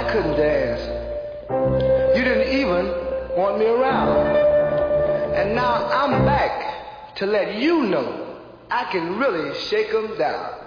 I couldn't dance. You didn't even want me around. And now I'm back to let you know I can really shake 'em down.